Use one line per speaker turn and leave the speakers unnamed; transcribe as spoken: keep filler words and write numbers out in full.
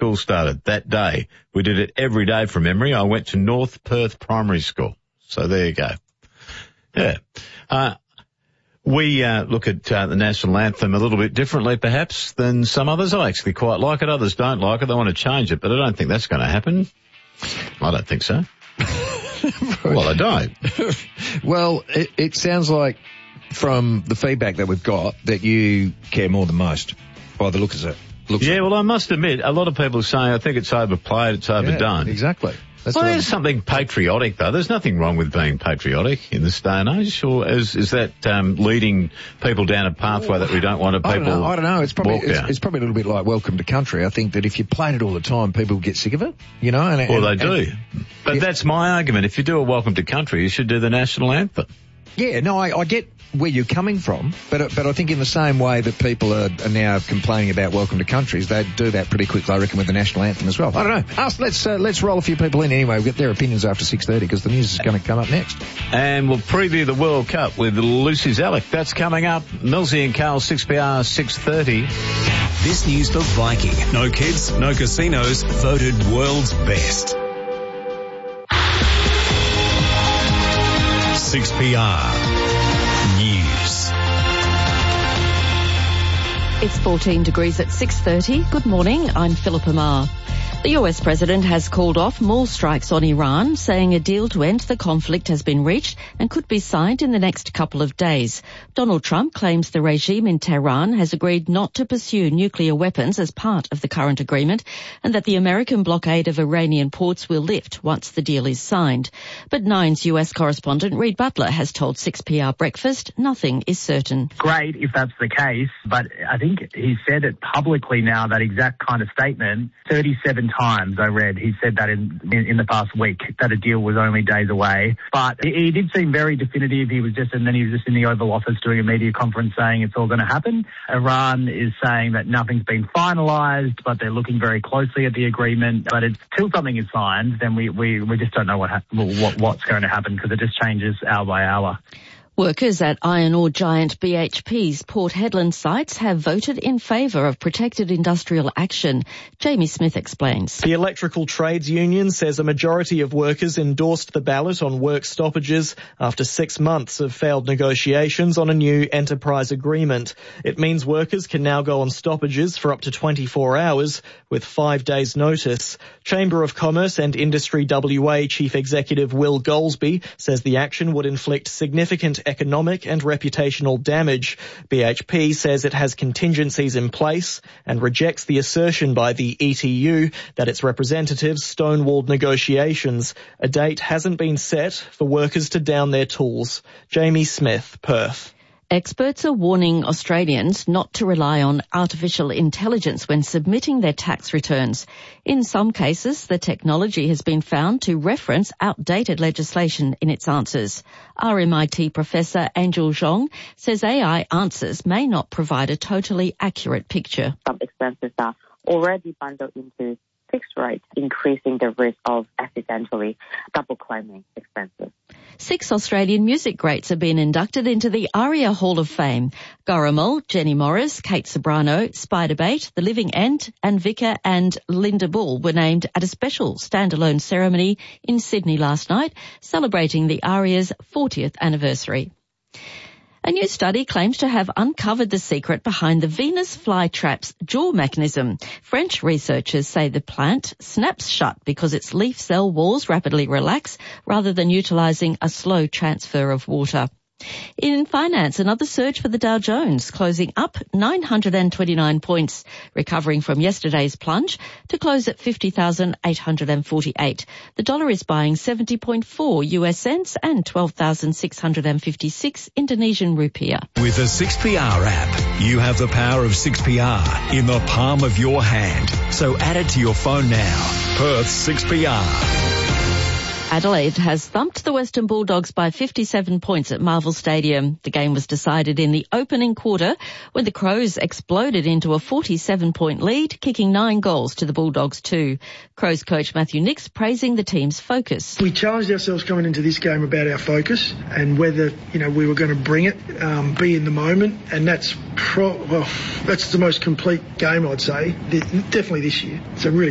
school started that day. We did it every day from memory. I went to North Perth Primary School. So there you go. Yeah. Uh, we uh, look at uh, the national anthem a little bit differently perhaps than some others. I actually quite like it. Others don't like it. They want to change it, but I don't think that's going to happen. I don't think so. Well, I don't.
Well, it, it sounds like from the feedback that we've got that you care more than most by the look of it. Looks
yeah,
like.
well, I must admit, a lot of people are saying I think it's overplayed, it's overdone.
Yeah, exactly. That's
well,
what
there's
I'm...
something patriotic, though. There's nothing wrong with being patriotic in this day and age. Or is, is that um, leading people down a pathway that we don't want to people
I don't know. I don't know. It's probably
walk
it's,
down?
it's probably a little bit like Welcome to Country. I think that if you played it all the time, people would get sick of it, you know? And,
well,
and,
they do.
And,
but
yeah.
That's my argument. If you do a Welcome to Country, you should do the national anthem.
Yeah, no, I, I get where you're coming from, but but I think in the same way that people are, are now complaining about Welcome to Countries, they do that pretty quickly, I reckon, with the national anthem as well. I don't know. Ask, let's uh, let's roll a few people in anyway. We'll get their opinions after six thirty because the news is going to come up next.
And we'll preview the World Cup with Lucy Zalek. That's coming up. Millsy and Carl, six P R, six thirty.
This news for Viking. No kids, no casinos. Voted world's best. six P R. News.
It's fourteen degrees at six thirty. Good morning, I'm Philippa Marr. The U S president has called off more strikes on Iran, saying a deal to end the conflict has been reached and could be signed in the next couple of days. Donald Trump claims the regime in Tehran has agreed not to pursue nuclear weapons as part of the current agreement and that the American blockade of Iranian ports will lift once the deal is signed. But Nine's U S correspondent Reid Butler has told six P R Breakfast nothing is certain.
Great if that's the case, but I think he said it publicly now, that exact kind of statement, thirty-seven times I read he said that in, in in the past week, that a deal was only days away. But he, he did seem very definitive. He was just, and then he was just in the Oval Office doing a media conference saying it's all going to happen. Iran is saying that nothing's been finalised, but they're looking very closely at the agreement. But it's, till something is signed, then we, we, we just don't know what, ha- what what's going to happen because it just changes hour by hour.
Workers at iron ore giant B H P's Port Hedland sites have voted in favour of protected industrial action. Jamie Smith explains.
The Electrical Trades Union says a majority of workers endorsed the ballot on work stoppages after six months of failed negotiations on a new enterprise agreement. It means workers can now go on stoppages for up to twenty-four hours with five days' notice. Chamber of Commerce and Industry W A Chief Executive Will Goldsby says the action would inflict significant economic and reputational damage. B H P says it has contingencies in place and rejects the assertion by the E T U that its representatives stonewalled negotiations. A date hasn't been set for workers to down their tools. Jamie Smith, Perth.
Experts are warning Australians not to rely on artificial intelligence when submitting their tax returns. In some cases, the technology has been found to reference outdated legislation in its answers. R M I T professor Angel Zhong says A I answers may not provide a totally accurate picture.
Some expenses are already bundled into fixed rate, increasing the risk of accidentally double claiming expenses.
Six Australian music greats have been inducted into the ARIA Hall of Fame. Garamal, Jenny Morris, Kate Sobrano, Spiderbait, The Living End, and Vicar and Linda Bull were named at a special standalone ceremony in Sydney last night, celebrating the ARIA's fortieth anniversary. A new study claims to have uncovered the secret behind the Venus flytrap's jaw mechanism. French researchers say the plant snaps shut because its leaf cell walls rapidly relax rather than utilising a slow transfer of water. In finance, another surge for the Dow Jones, closing up nine hundred twenty-nine points, recovering from yesterday's plunge to close at fifty thousand eight hundred forty-eight. The dollar is buying seventy point four U S cents and twelve thousand six hundred fifty-six Indonesian rupiah.
With the six P R app, you have the power of six P R in the palm of your hand. So add it to your phone now. Perth six P R.
Adelaide has thumped the Western Bulldogs by fifty-seven points at Marvel Stadium. The game was decided in the opening quarter when the Crows exploded into a forty-seven point lead, kicking nine goals to the Bulldogs two. Crows coach Matthew Nicks praising the team's focus.
We challenged ourselves coming into this game about our focus and whether, you know, we were going to bring it, um, be in the moment, and that's pro- well, that's the most complete game, I'd say, definitely this year. It's a really